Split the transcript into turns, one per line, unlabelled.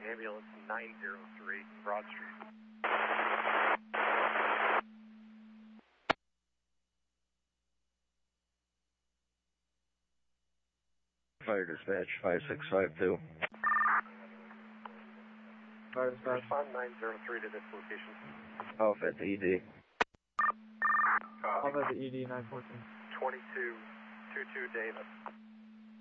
ambulance 903, Broad Street.
Fire dispatch 5652.
Fire dispatch.
Respond 903 to this location.
Off at the ED.
Off at the ED 914.
2222 Davis.